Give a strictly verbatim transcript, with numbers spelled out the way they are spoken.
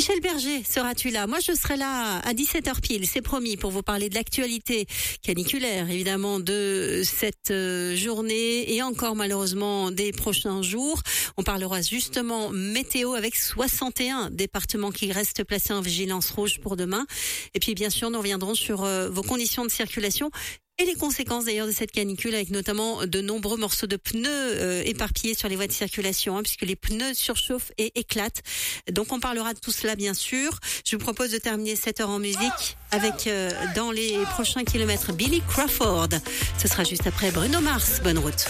Michel Berger, seras-tu là? Moi, je serai là à dix-sept heures pile, c'est promis, pour vous parler de l'actualité caniculaire, évidemment, de cette journée et encore malheureusement des prochains jours. On parlera justement météo avec soixante et un départements qui restent placés en vigilance rouge pour demain. Et puis, bien sûr, nous reviendrons sur euh, vos conditions de circulation et les conséquences d'ailleurs de cette canicule, avec notamment de nombreux morceaux de pneus euh, éparpillés sur les voies de circulation, hein, puisque les pneus surchauffent et éclatent. Donc on parlera de tout cela bien sûr. Je vous propose de terminer cette heure en musique avec euh, dans les prochains kilomètres Billy Crawford. Ce sera juste après Bruno Mars. Bonne route.